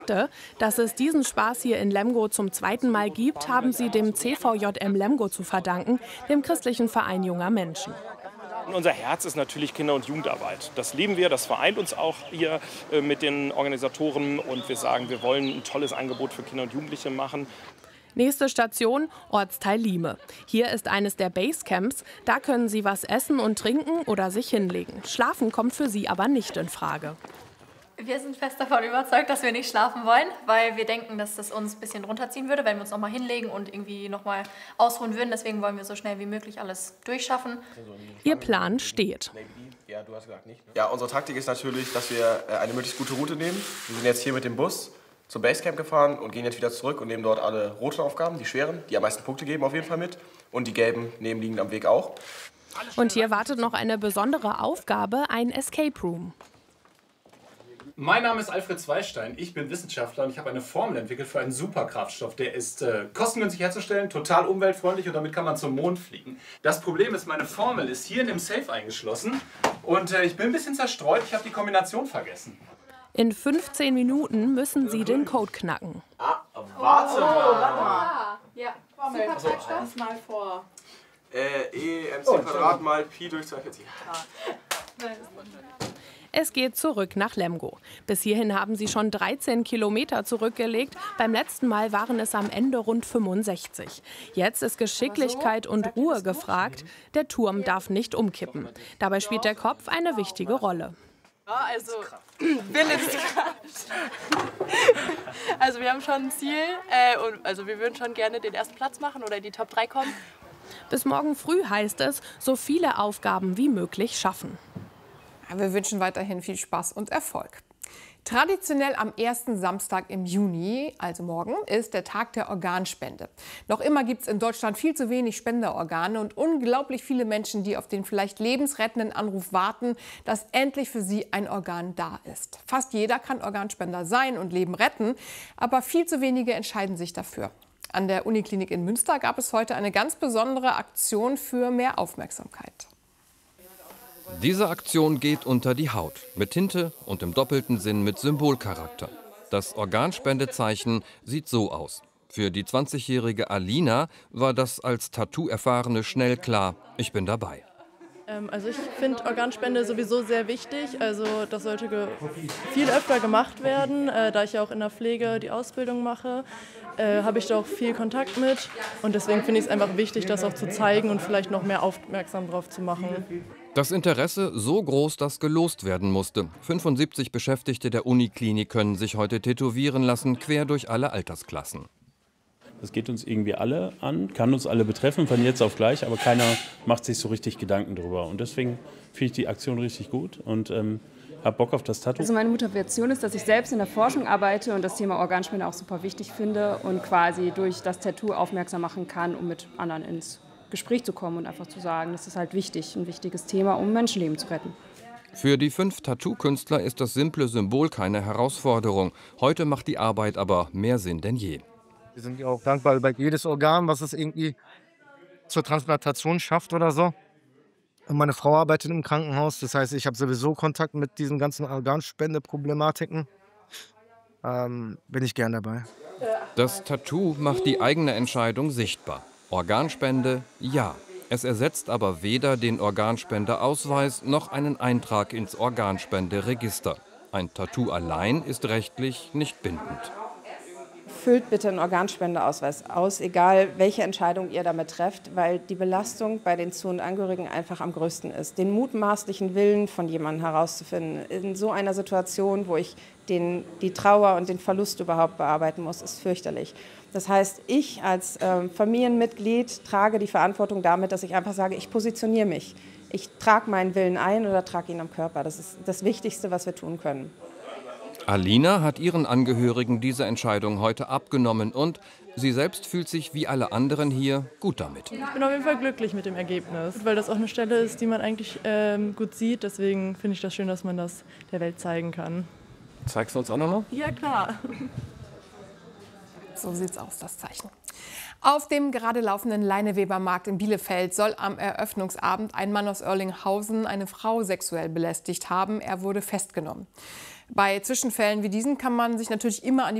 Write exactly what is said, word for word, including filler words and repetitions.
Dass es diesen Spaß hier in Lemgo zum zweiten Mal gibt, haben sie dem C V J M Lemgo zu verdanken, dem christlichen Verein junger Menschen. Unser Herz ist natürlich Kinder- und Jugendarbeit. Das lieben wir, das vereint uns auch hier äh, mit den Organisatoren. Und wir sagen, wir wollen ein tolles Angebot für Kinder und Jugendliche machen. Nächste Station, Ortsteil Lieme. Hier ist eines der Basecamps. Da können Sie was essen und trinken oder sich hinlegen. Schlafen kommt für Sie aber nicht in Frage. Wir sind fest davon überzeugt, dass wir nicht schlafen wollen, weil wir denken, dass das uns ein bisschen runterziehen würde, wenn wir uns noch mal hinlegen und irgendwie noch mal ausruhen würden. Deswegen wollen wir so schnell wie möglich alles durchschaffen. Ihr Plan steht. Ja, du hast gesagt nicht. Ja, unsere Taktik ist natürlich, dass wir eine möglichst gute Route nehmen. Wir sind jetzt hier mit dem Bus zum Basecamp gefahren und gehen jetzt wieder zurück und nehmen dort alle roten Aufgaben, die schweren, die am meisten Punkte geben, auf jeden Fall mit. Und die gelben nebenliegend am Weg auch. Und hier wartet noch eine besondere Aufgabe, ein Escape Room. Mein Name ist Alfred Zweistein, ich bin Wissenschaftler und ich habe eine Formel entwickelt für einen Superkraftstoff. Der ist äh, kostengünstig herzustellen, total umweltfreundlich und damit kann man zum Mond fliegen. Das Problem ist, meine Formel ist hier in dem Safe eingeschlossen und äh, ich bin ein bisschen zerstreut, ich habe die Kombination vergessen. In fünfzehn Minuten müssen Sie den Code knacken. Ah, warte mal. Oh, warte mal. Ja, Superkraftstoff. Lies mal vor. Äh, E M C Quadrat mal Pi durch zweiundvierzig. Es geht zurück nach Lemgo. Bis hierhin haben sie schon dreizehn Kilometer zurückgelegt. Beim letzten Mal waren es am Ende rund fünfundsechzig. Jetzt ist Geschicklichkeit und Ruhe gefragt. Der Turm darf nicht umkippen. Dabei spielt der Kopf eine wichtige Rolle. Also, Willenskraft. Also wir haben schon ein Ziel. Äh, und also wir würden schon gerne den ersten Platz machen oder in die Top drei kommen. Bis morgen früh heißt es, so viele Aufgaben wie möglich schaffen. Wir wünschen weiterhin viel Spaß und Erfolg. Traditionell am ersten Samstag im Juni, also morgen, ist der Tag der Organspende. Noch immer gibt es in Deutschland viel zu wenig Spenderorgane und unglaublich viele Menschen, die auf den vielleicht lebensrettenden Anruf warten, dass endlich für sie ein Organ da ist. Fast jeder kann Organspender sein und Leben retten, aber viel zu wenige entscheiden sich dafür. An der Uniklinik in Münster gab es heute eine ganz besondere Aktion für mehr Aufmerksamkeit. Diese Aktion geht unter die Haut, mit Tinte und im doppelten Sinn mit Symbolcharakter. Das Organspendezeichen sieht so aus. Für die zwanzigjährige Alina war das als Tattoo-Erfahrene schnell klar, ich bin dabei. Ähm, also ich finde Organspende sowieso sehr wichtig. Also das sollte viel öfter gemacht werden. Äh, da ich ja auch in der Pflege die Ausbildung mache, äh, habe ich da auch viel Kontakt mit. Und deswegen finde ich es einfach wichtig, das auch zu zeigen und vielleicht noch mehr aufmerksam drauf zu machen. Das Interesse so groß, dass gelost werden musste. fünfundsiebzig Beschäftigte der Uniklinik können sich heute tätowieren lassen, quer durch alle Altersklassen. Das geht uns irgendwie alle an, kann uns alle betreffen, von jetzt auf gleich, aber keiner macht sich so richtig Gedanken drüber. Und deswegen finde ich die Aktion richtig gut und ähm, habe Bock auf das Tattoo. Also meine Motivation ist, dass ich selbst in der Forschung arbeite und das Thema Organspende auch super wichtig finde und quasi durch das Tattoo aufmerksam machen kann, um mit anderen ins Gespräch zu kommen und einfach zu sagen, das ist halt wichtig, ein wichtiges Thema, um Menschenleben zu retten. Für die fünf Tattoo-Künstler ist das simple Symbol keine Herausforderung. Heute macht die Arbeit aber mehr Sinn denn je. Wir sind ja auch dankbar über jedes Organ, was es irgendwie zur Transplantation schafft oder so. Und meine Frau arbeitet im Krankenhaus, das heißt, ich habe sowieso Kontakt mit diesen ganzen Organspendeproblematiken. Ähm, bin ich gern dabei. Das Tattoo macht die eigene Entscheidung sichtbar. Organspende, ja. Es ersetzt aber weder den Organspendeausweis noch einen Eintrag ins Organspenderegister. Ein Tattoo allein ist rechtlich nicht bindend. Füllt bitte einen Organspendeausweis aus, egal welche Entscheidung ihr damit trefft, weil die Belastung bei den Zu- und Angehörigen einfach am größten ist. Den mutmaßlichen Willen von jemandem herauszufinden in so einer Situation, wo ich den, die Trauer und den Verlust überhaupt bearbeiten muss, ist fürchterlich. Das heißt, ich als äh, Familienmitglied trage die Verantwortung damit, dass ich einfach sage, ich positioniere mich. Ich trage meinen Willen ein oder trage ihn am Körper. Das ist das Wichtigste, was wir tun können. Alina hat ihren Angehörigen diese Entscheidung heute abgenommen und sie selbst fühlt sich wie alle anderen hier gut damit. Ich bin auf jeden Fall glücklich mit dem Ergebnis, weil das auch eine Stelle ist, die man eigentlich ähm, gut sieht. Deswegen finde ich das schön, dass man das der Welt zeigen kann. Zeigst du uns auch noch mal? Ja, klar. So sieht's aus, das Zeichen. Auf dem gerade laufenden Leinewebermarkt in Bielefeld soll am Eröffnungsabend ein Mann aus Oerlinghausen eine Frau sexuell belästigt haben. Er wurde festgenommen. Bei Zwischenfällen wie diesen kann man sich natürlich immer an die